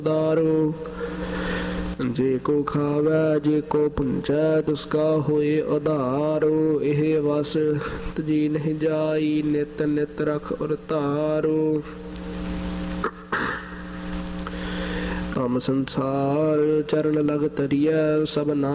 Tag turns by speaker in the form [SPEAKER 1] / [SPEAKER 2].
[SPEAKER 1] दारो। जे को खावै जे को पुंचै तिसका होए उधारो। एह वस तजी नहीं जाई नित नित रख और तारो। तम संसार चरण लग तरियै सब